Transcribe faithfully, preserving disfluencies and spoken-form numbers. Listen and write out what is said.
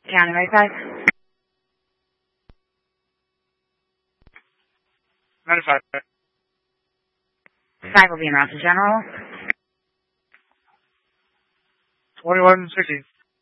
County ninety-five? ninety-five. Five will be in Ross General. twenty-one sixty.